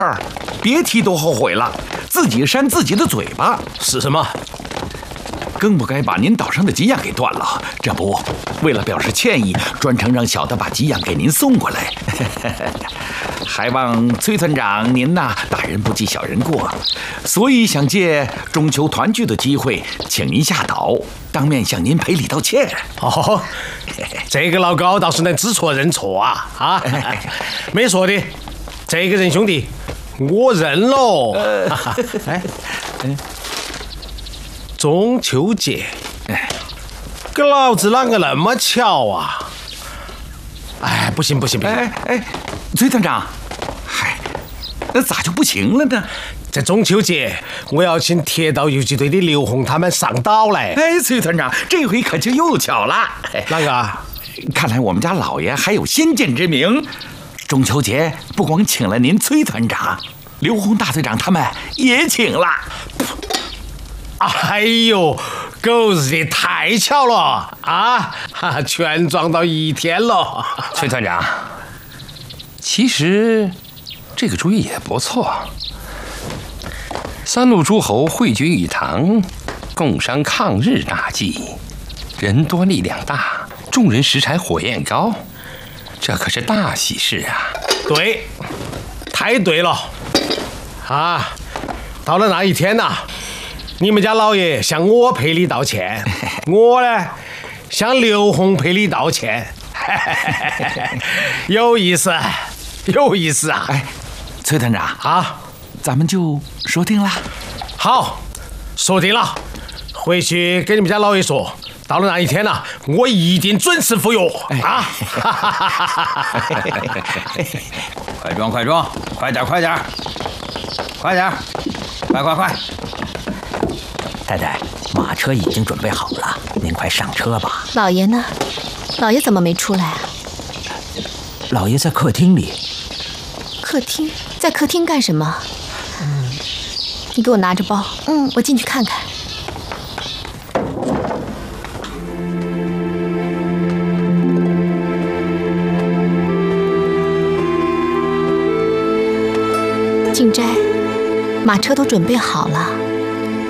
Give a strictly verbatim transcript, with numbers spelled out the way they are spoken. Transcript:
儿，别提多后悔了，自己扇自己的嘴巴。 是什么？ 更不该把您岛上的给养给断了。这不，为了表示歉意，专程让小的把给养给您送过来。还望崔团长您呐，大人不计小人过，所以想借中秋团聚的机会，请您下岛，当面向您赔礼道歉。 哦，这个老高倒是能知错认错啊！啊，没错的，这个人兄弟，我认喽。哎，中秋节，跟老子啷个那么巧啊？哎，不行不行不行！ 哎哎，崔团长，嗨，那咋就不行了呢？ 在中秋节，我要请铁道游击队的刘红他们上岛来。 哎，崔团长，这回可就又巧了。 哪个？ 看来我们家老爷还有先见之明，中秋节不光请了您崔团长，刘洪大队长他们也请了。 哎呦，狗日的太巧了啊！哈，全撞到一天了。 崔团长，其实这个主意也不错。三路诸侯汇聚一堂，共商抗日大计，人多力量大，众人拾柴火焰高，这可是大喜事啊！ 对，太对了啊！到了那一天呐、啊，你们家老爷向我赔礼道歉，我呢向刘洪赔礼道歉，有意思，有意思啊！ 哎，崔团长啊， 咱们就说定了。 好，说定了，回去跟你们家老爷说，到了那一天呢、啊，我一定准时赴约啊！ 快装快装，快点快点，快点，快快快！ 太太，马车已经准备好了，您快上车吧。 老爷呢？老爷怎么没出来啊？ 老爷在客厅里。 客厅？在客厅干什么？嗯，你给我拿着包，嗯，我进去看看。静斋，马车都准备好了。